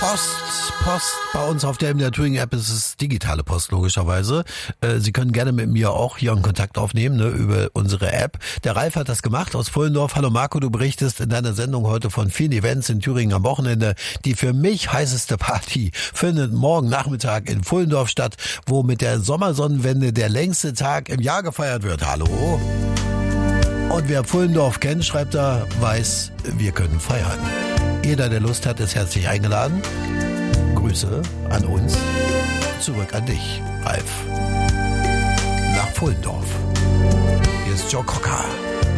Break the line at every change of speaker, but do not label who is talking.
Post. Bei uns auf der MDR Touring App ist es digitale Post, logischerweise. Sie können gerne mit mir auch hier einen Kontakt aufnehmen, ne, über unsere App. Der Ralf hat das gemacht aus Pfullendorf. Hallo Marco, du berichtest in deiner Sendung heute von vielen Events in Thüringen am Wochenende. Die für mich heißeste Party findet morgen Nachmittag in Pfullendorf statt, wo mit der Sommersonnenwende der längste Tag im Jahr gefeiert wird. Hallo? Und wer Pfullendorf kennt, schreibt da, weiß, wir können feiern. Jeder, der Lust hat, ist herzlich eingeladen. Grüße an uns. Zurück an dich, Ralf. Nach Pfullendorf. Hier ist Joe Cocker.